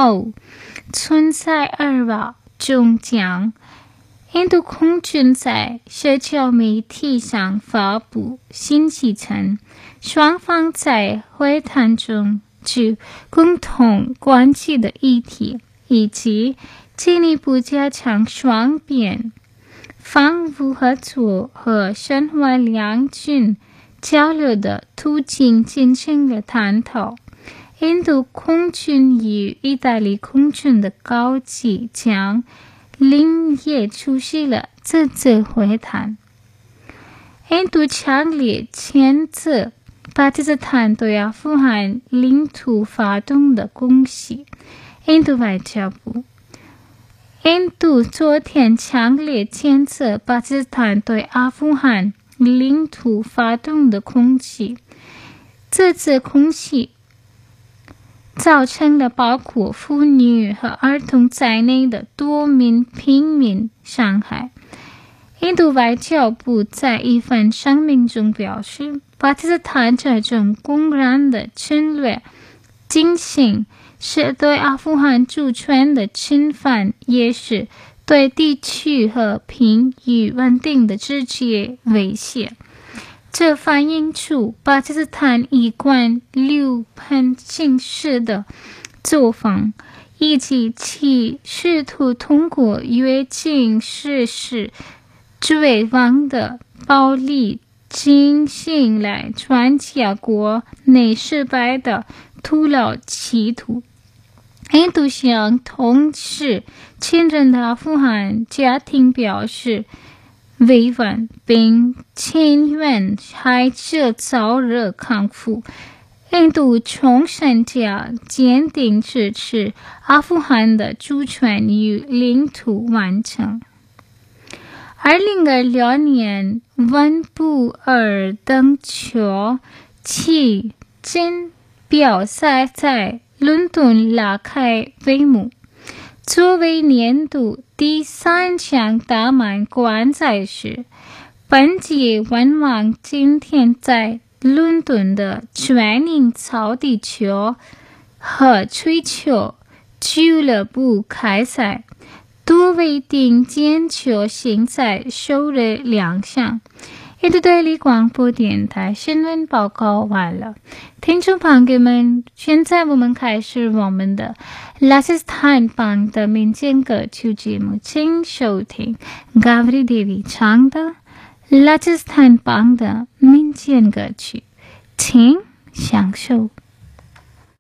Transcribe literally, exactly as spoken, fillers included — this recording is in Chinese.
后，存在二瓦中奖。印度空军在社交媒体上发布信息称，双方在会谈中就共同关系的议题，以及进一步加强双边防务合作和深化两军交流的途径进行了探讨。印度空军与意大利空军的高级将领也出席了这次会谈。印度强烈谴责巴基斯坦对阿富汗领土发动的攻击。印度外交部印度昨天强烈谴责巴基斯坦对阿富汗领土发动的攻击，这次攻击造成了包括妇女和儿童在内的多名平民伤害。印度外交部在一份声明中表示，巴基斯坦这种公然的侵略进行是对阿富汗主权的侵犯，也是对地区和平与稳定的直接威胁。这反映出巴基斯坦一贯流盆行事的作风，以及其试图通过越境实施最王的暴力进行来转嫁国内失败的徒劳企图。印度向同时亲人的阿富汗家庭表示慰问，并请愿孩子早日康复。印度重申将坚定支持阿富汗的主权与领土完整。二零二六年温布尔登球季锦标赛在伦敦拉开帷幕。作为年度第三项大满贯赛事，本届温网今天在伦敦的全英草地球和吹球俱乐部开赛，多位顶尖球星在首日亮相。印度对立广播电台新闻报告完了，听众朋友们，现在我们开始我们的拉斯坦邦的民间歌曲节目，请收听 Gavri Devi 唱的拉斯坦邦的民间歌曲，请享受。